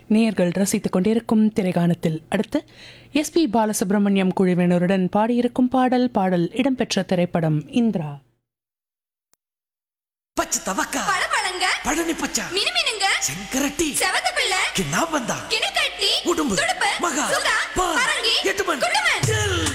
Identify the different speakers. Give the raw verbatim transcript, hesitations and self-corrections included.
Speaker 1: நேயர்கள் ரசித்துக் கொண்டிருக்கும் திரைகாணத்தில் அடுத்து எஸ் பி பாலசுப்ரமணியம் குழுவினருடன் பாடியிருக்கும் பாடல் பாடல் இடம்பெற்ற திரைப்படம் இந்திரா.
Speaker 2: பச்ச தவக்க
Speaker 3: பழபழங்க
Speaker 2: பழனி பச்ச
Speaker 3: மினுமினுங்க
Speaker 2: செங்கரட்டி
Speaker 3: செவந்த பிள்ளை
Speaker 2: கிண்ணாபந்தா
Speaker 3: கிணக்கட்டி
Speaker 2: உடும்பு
Speaker 3: துடுப்பு
Speaker 2: மகா
Speaker 3: சுகா
Speaker 2: பரங்கி
Speaker 3: எட்டுமன்
Speaker 2: குடுமன்